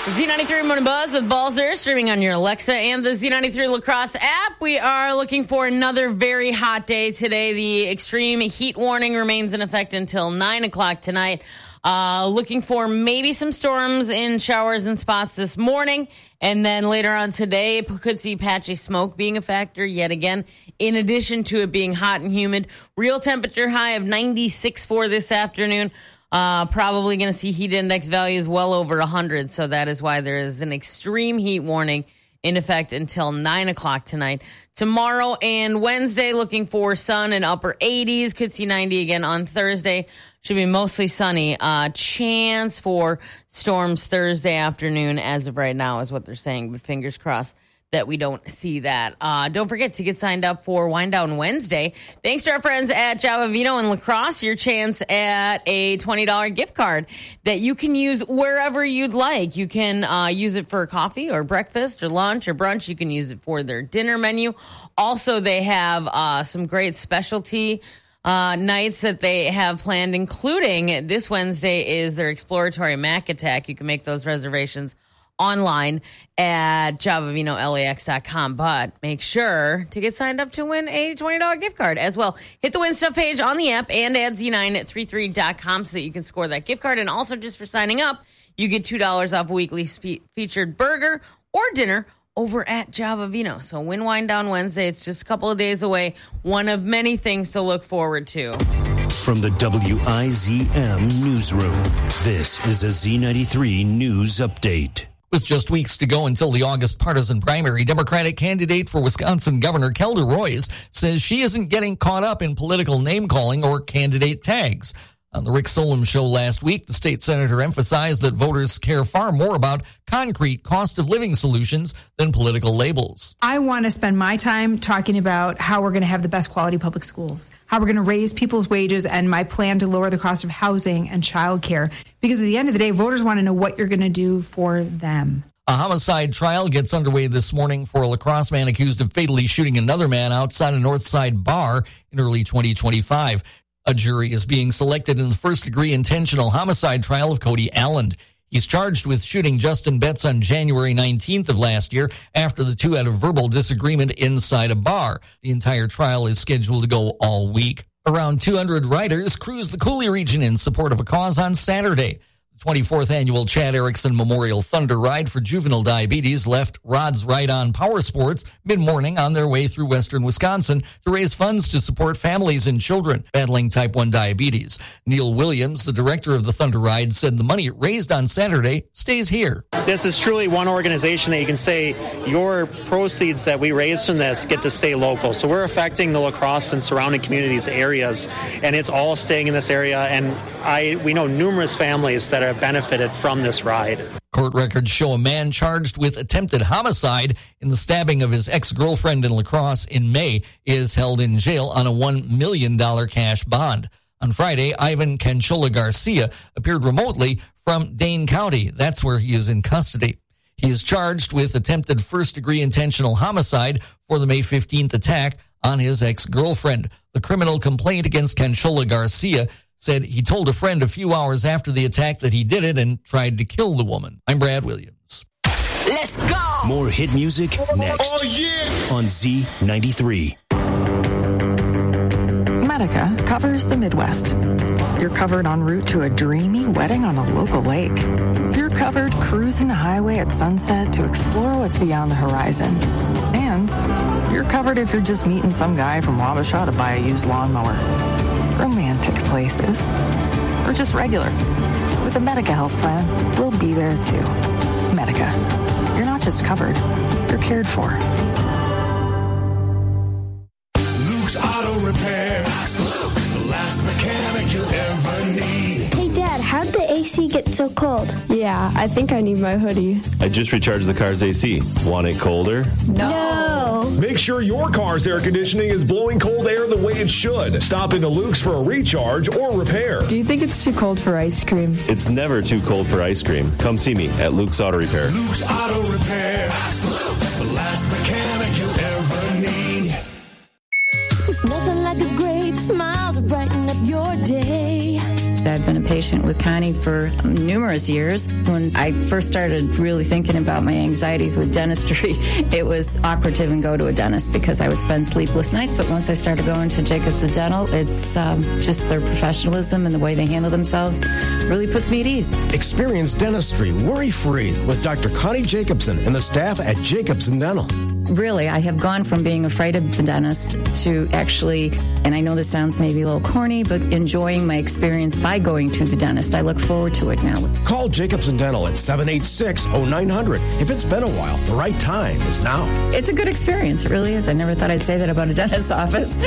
Z93 Morning Buzz with Balzer, streaming on your Alexa and the Z93 Lacrosse app. We are looking for another very hot day today. The extreme heat warning remains in effect until 9 o'clock tonight. Looking for maybe some storms in showers and spots this morning. And then later on today, could see patchy smoke being a factor yet again, in addition to it being hot and humid. Real temperature high of 96 for this afternoon. Probably going to see heat index values well over 100. So that is why there is an extreme heat warning in effect until 9 o'clock tonight. Tomorrow and Wednesday, looking for sun and upper 80s. Could see 90 again on Thursday. Should be mostly sunny. Chance for storms Thursday afternoon as of right now is what they're saying. But fingers crossed that we don't see that. Don't forget to get signed up for Wind Down Wednesday. Thanks to our friends at Java Vino and Lacrosse, your chance at a $20 gift card that you can use wherever you'd like. You can use it for coffee or breakfast or lunch or brunch. You can use it for their dinner menu. Also, they have some great specialty nights that they have planned, including this Wednesday is their exploratory Mac Attack. You can make those reservations online at JavaVinoLAX.com, but make sure to get signed up to win a $20 gift card as well. Hit the Win Stuff page on the app and at Z933.com so that you can score that gift card. And also, just for signing up, you get $2 off a weekly featured burger or dinner over at Java Vino. So win Wind Down Wednesday. It's just a couple of days away. One of many things to look forward to. From the WIZM Newsroom, this is a Z93 News Update. With just weeks to go until the August partisan primary, Democratic candidate for Wisconsin Governor Kelda Roys says she isn't getting caught up in political name-calling or candidate tags. On the Rick Solem Show last week, the state senator emphasized that voters care far more about concrete cost-of-living solutions than political labels. I want to spend my time talking about how we're going to have the best quality public schools, how we're going to raise people's wages, and my plan to lower the cost of housing and childcare. Because at the end of the day, voters want to know what you're going to do for them. A homicide trial gets underway this morning for a La Crosse man accused of fatally shooting another man outside a Northside bar in early 2025. A jury is being selected in the first-degree intentional homicide trial of Cody Allen. He's charged with shooting Justin Betts on January 19th of last year after the two had a verbal disagreement inside a bar. The entire trial is scheduled to go all week. Around 200 riders cruised the Coulee region in support of a cause on Saturday. 24th annual Chad Erickson Memorial Thunder Ride for Juvenile Diabetes left Rod's Ride On Power Sports mid-morning on their way through western Wisconsin to raise funds to support families and children battling type 1 diabetes. Neil Williams, the director of the Thunder Ride, said the money raised on Saturday stays here. This is truly one organization that you can say your proceeds that we raise from this get to stay local. So we're affecting the La Crosse and surrounding communities areas, and it's all staying in this area. And we know numerous families that have benefited from this ride. Court records show a man charged with attempted homicide in the stabbing of his ex-girlfriend in La Crosse in May is held in jail on a $1 million cash bond. On Friday, Ivan Canchola Garcia appeared remotely from Dane County. That's where he is in custody. He is charged with attempted first-degree intentional homicide for the May 15th attack on his ex-girlfriend. The criminal complaint against Canchola Garcia said he told a friend a few hours after the attack that he did it and tried to kill the woman. I'm Brad Williams. Let's go! More hit music next on Z93. Medica covers the Midwest. You're covered en route to a dreamy wedding on a local lake. You're covered cruising the highway at sunset to explore what's beyond the horizon. And you're covered if you're just meeting some guy from Wabasha to buy a used lawnmower. Romantic places, or just regular. With a Medica health plan, we'll be there too. Medica. You're not just covered, you're cared for. Luke's Auto Repair. Ask Luke, the last mechanic you'll ever need. Hey, Dad, how'd the AC get so cold? Yeah, I think I need my hoodie. I just recharged the car's AC. Want it colder? No. Make sure your car's air conditioning is blowing cold air the way it should. Stop into Luke's for a recharge or repair. Do you think it's too cold for ice cream? It's never too cold for ice cream. Come see me at Luke's Auto Repair. Luke's Auto Repair. Ask Luke, the last mechanic you'll ever need. There's nothing like a great smile to brighten up your day. I've been a patient with Connie for numerous years. When I first started really thinking about my anxieties with dentistry, it was awkward to even go to a dentist because I would spend sleepless nights. But once I started going to Jacobson Dental, it's just their professionalism and the way they handle themselves really puts me at ease. Experience dentistry worry-free with Dr. Connie Jacobson and the staff at Jacobson Dental. Really, I have gone from being afraid of the dentist to actually, and I know this sounds maybe a little corny, but enjoying my experience by going to the dentist. I look forward to it now. Call Jacobson Dental at 786-0900. If it's been a while, the right time is now. It's a good experience. It really is. I never thought I'd say that about a dentist's office.